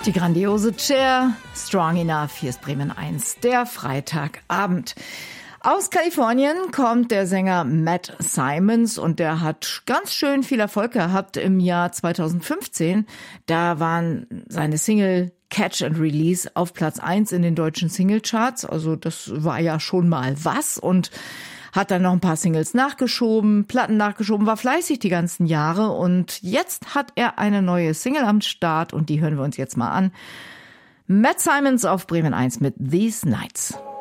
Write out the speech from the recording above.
Die grandiose Cher, Strong Enough, hier ist Bremen 1, der Freitagabend. Aus Kalifornien kommt der Sänger Matt Simons und der hat ganz schön viel Erfolg gehabt im Jahr 2015. Da waren seine Single Catch and Release auf Platz 1 in den deutschen Singlecharts. Also das war ja schon mal was und hat dann noch ein paar Singles nachgeschoben, Platten nachgeschoben, war fleißig die ganzen Jahre und jetzt hat er eine neue Single am Start und die hören wir uns jetzt mal an. Matt Simons auf Bremen 1 mit These Nights.